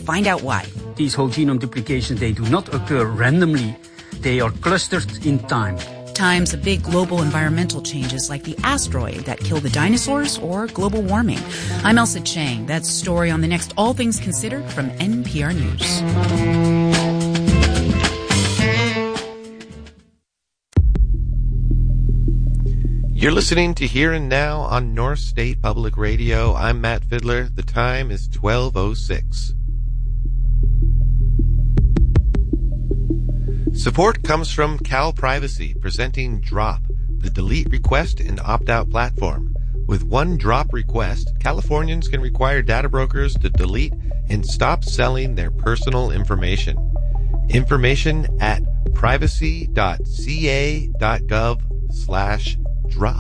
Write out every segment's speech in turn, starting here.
Find out why. These whole genome duplications, they do not occur randomly. They are clustered in time. Times of big global environmental changes like the asteroid that killed the dinosaurs or global warming. I'm Elsa Chang. That's a story on the next All Things Considered from NPR News. You're listening to Here and Now on North State Public Radio. I'm Matt Fiddler. The time is 12:06. Support comes from Cal Privacy, presenting Drop, the delete request and opt-out platform. With one drop request, Californians can require data brokers to delete and stop selling their personal information. Information at privacy.ca.gov/drop.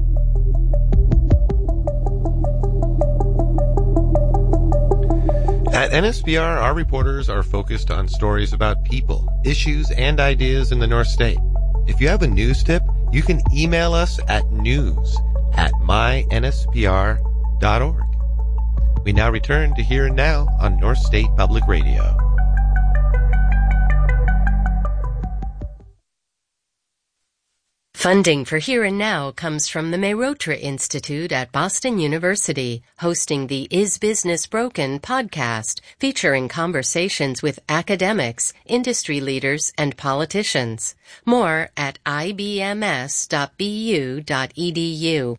At NSPR, our reporters are focused on stories about people, issues, and ideas in the North State. If you have a news tip, you can email us at news@mynspr.org. We now return to Here and Now on North State Public Radio. Funding for Here and Now comes from the Mehrotra Institute at Boston University, hosting the Is Business Broken podcast, featuring conversations with academics, industry leaders, and politicians. More at ibms.bu.edu.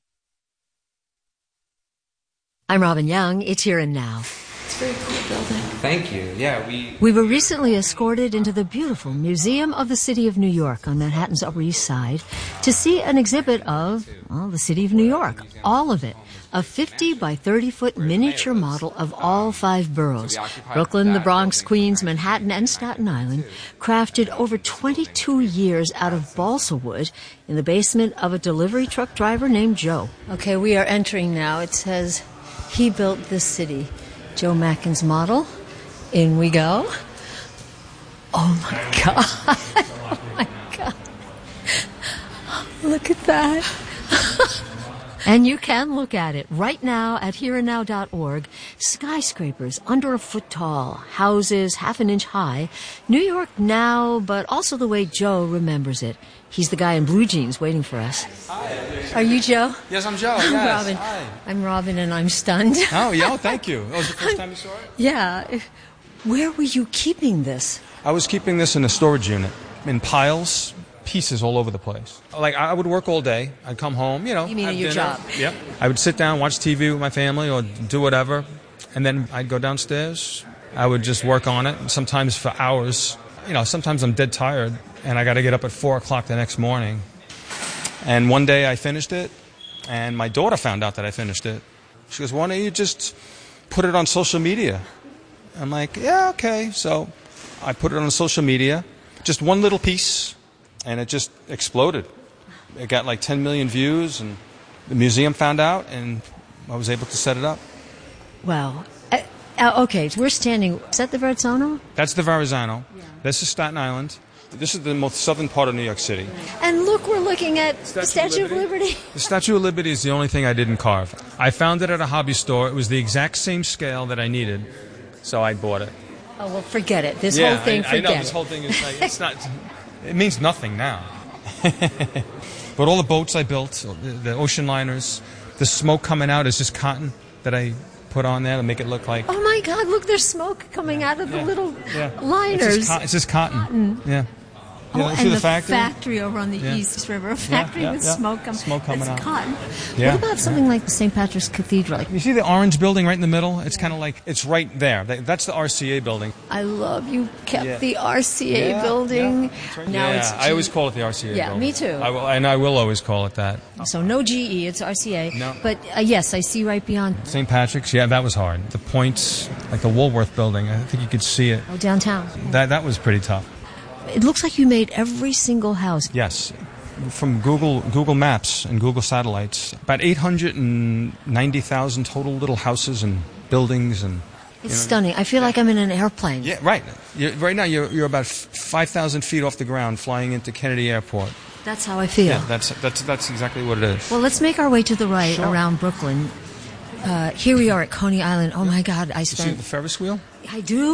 I'm Robin Young. It's Here and Now. It's a very cool building. Thank you. Yeah, we were recently escorted into the beautiful Museum of the City of New York on Manhattan's Upper East Side to see an exhibit of, well, the City of New York. All of it. A 50 by 30-foot miniature model of all 5 boroughs, Brooklyn, the Bronx, Queens, Manhattan, and Staten Island, crafted over 22 years out of balsa wood in the basement of a delivery truck driver named Joe. Okay, we are entering now. It says, he built this city. Joe Macken's model. In we go. Oh, my God. Oh, my God. Look at that. And you can look at it right now at hereandnow.org. Skyscrapers under a foot tall, houses half an inch high. New York now, but also the way Joe remembers it. He's the guy in blue jeans waiting for us. Hi. Are you Joe? Yes, I'm Joe. I'm yes. Robin. Hi. I'm Robin, and I'm stunned. Oh, yeah. Oh, thank you. Oh, was it the first time you saw it? Yeah. Where were you keeping this? I was keeping this in a storage unit, in piles, pieces all over the place. Like, I would work all day. I'd come home, You mean at your job? Yep. I would sit down, watch TV with my family or do whatever, and then I'd go downstairs. I would just work on it, sometimes for hours. Sometimes I'm dead tired, and I got to get up at 4 o'clock the next morning. And one day I finished it, and my daughter found out that I finished it. She goes, why don't you just put it on social media? I'm like, yeah, okay. So I put it on social media, just one little piece, and it just exploded. It got like 10 million views, and the museum found out, and I was able to set it up. Wow. Okay, we're standing. Is that the Verrazzano? That's the Verrazzano. Yeah. This is Staten Island. This is the most southern part of New York City. And look, we're looking at the Statue of Liberty. The Statue of Liberty is the only thing I didn't carve. I found it at a hobby store. It was the exact same scale that I needed, so I bought it. Oh, well, forget it. This whole thing, forget it. I know, this whole thing is like, it's not, it means nothing now. But all the boats I built, the ocean liners, the smoke coming out is just cotton that I put on there to make it look like... Oh, my God, look, there's smoke coming out of the little liners. It's just cotton. Yeah. And the factory over on the East River, a factory with smoke coming out. Cotton. Yeah. What about something like the St. Patrick's Cathedral? You see the orange building right in the middle? It's kind of like, it's right there. That's the RCA building. I love you kept the RCA building. Yeah. Right. Now it's I always call it the RCA building. Yeah, me too. I will always call it that. So no GE, it's RCA. No. But yes, I see right beyond. St. Patrick's, that was hard. The points, like the Woolworth building, I think you could see it. Oh, downtown. That was pretty tough. It looks like you made every single house. Yes, from Google Maps and Google Satellites. About 890,000 total little houses and buildings and. It's stunning. I feel like I'm in an airplane. Yeah, right. Right now you're about 5,000 feet off the ground, flying into Kennedy Airport. That's how I feel. Yeah, that's exactly what it is. Well, let's make our way to the right around Brooklyn. Here we are at Coney Island. Oh my God, I spent. You see the Ferris wheel? I do.